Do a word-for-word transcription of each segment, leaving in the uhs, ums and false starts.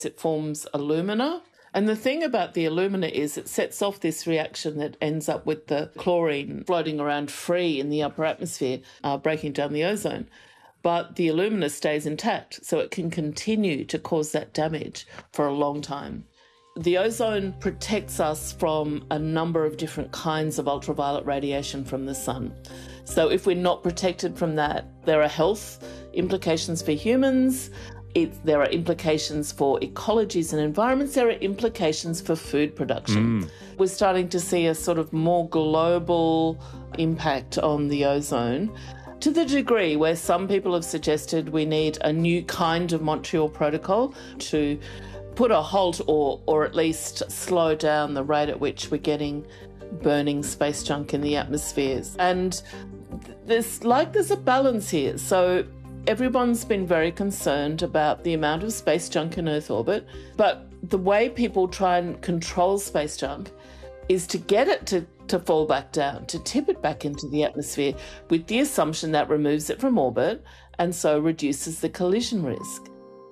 It forms alumina. And the thing about the alumina is it sets off this reaction that ends up with the chlorine floating around free in the upper atmosphere, uh, breaking down the ozone. But the alumina stays intact, so it can continue to cause that damage for a long time. The ozone protects us from a number of different kinds of ultraviolet radiation from the sun. So if we're not protected from that, there are health implications for humans. It, there are implications for ecologies and environments. There are implications for food production. Mm. We're starting to see a sort of more global impact on the ozone, to the degree where some people have suggested we need a new kind of Montreal Protocol to put a halt or, or at least slow down the rate at which we're getting burning space junk in the atmospheres. And there's like there's a balance here. So everyone's been very concerned about the amount of space junk in Earth orbit, but the way people try and control space junk is to get it to, to fall back down, to tip it back into the atmosphere with the assumption that removes it from orbit and so reduces the collision risk.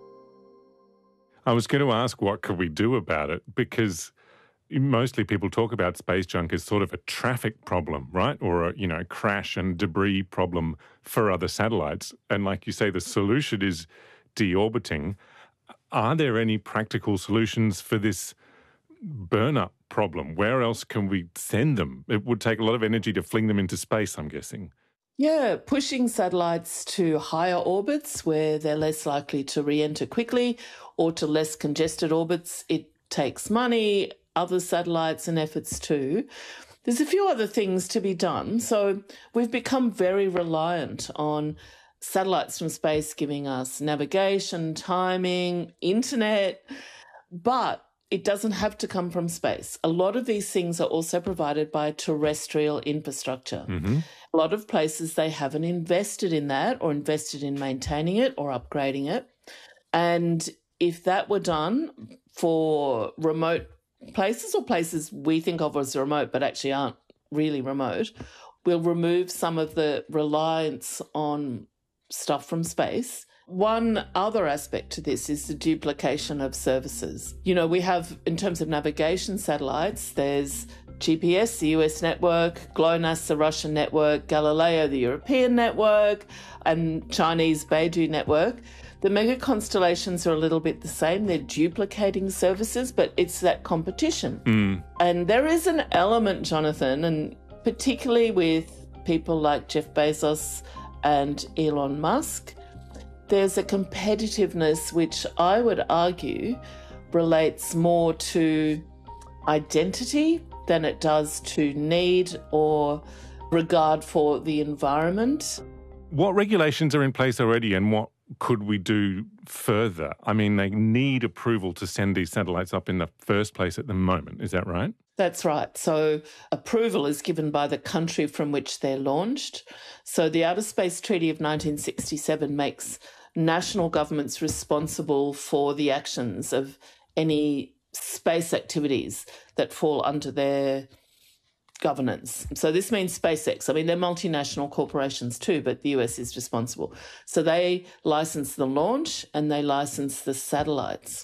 I was going to ask what could we do about it, because mostly people talk about space junk as sort of a traffic problem, right? Or a, you know, crash and debris problem for other satellites. And like you say, the solution is deorbiting. Are there any practical solutions for this burn-up problem? Where else can we send them? It would take a lot of energy to fling them into space, I'm guessing. Yeah, pushing satellites to higher orbits where they're less likely to re-enter quickly, or to less congested orbits. It takes money, other satellites and efforts too. There's a few other things to be done. So we've become very reliant on satellites from space giving us navigation, timing, internet, but it doesn't have to come from space. A lot of these things are also provided by terrestrial infrastructure. Mm-hmm. A lot of places, they haven't invested in that or invested in maintaining it or upgrading it. And if that were done for remote places or places we think of as remote but actually aren't really remote, we'll remove some of the reliance on stuff from space. One other aspect to this is the duplication of services. You know, we have, in terms of navigation satellites, there's G P S, the U S network, GLONASS, the Russian network, Galileo, the European network, and Chinese Beidou network. The mega constellations are a little bit the same. They're duplicating services, but it's that competition. Mm. And there is an element, Jonathan, and particularly with people like Jeff Bezos and Elon Musk, there's a competitiveness which I would argue relates more to identity than it does to need or regard for the environment. What regulations are in place already, and what could we do further? I mean, they need approval to send these satellites up in the first place at the moment. Is that right? That's right. So approval is given by the country from which they're launched. So the Outer Space Treaty of nineteen sixty-seven makes national governments responsible for the actions of any space activities that fall under their governance. So this means SpaceX. I mean, they're multinational corporations too, but the U S is responsible. So they license the launch and they license the satellites.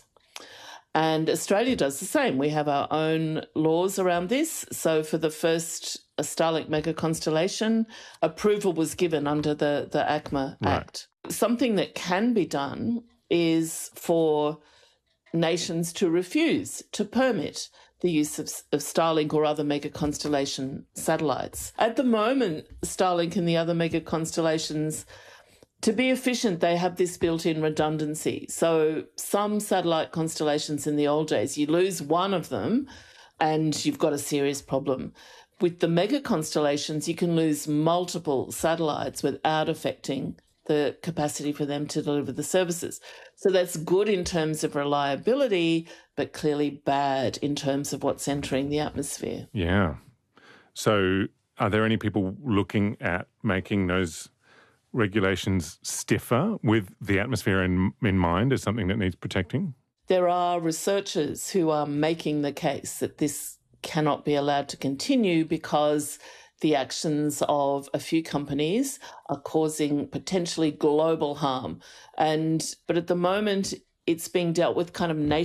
And Australia does the same. We have our own laws around this. So for the first Starlink mega constellation, approval was given under the, the ACMA right. Act. Something that can be done is for nations to refuse to permit the use of, of Starlink or other mega constellation satellites. At the moment, Starlink and the other mega constellations, to be efficient, they have this built-in redundancy. So some satellite constellations in the old days, you lose one of them and you've got a serious problem. With the mega constellations, you can lose multiple satellites without affecting the capacity for them to deliver the services. So that's good in terms of reliability, but clearly bad in terms of what's entering the atmosphere. Yeah. So are there any people looking at making those regulations stiffer with the atmosphere in, in mind as something that needs protecting? There are researchers who are making the case that this cannot be allowed to continue because the actions of a few companies are causing potentially global harm. And but at the moment, it's being dealt with kind of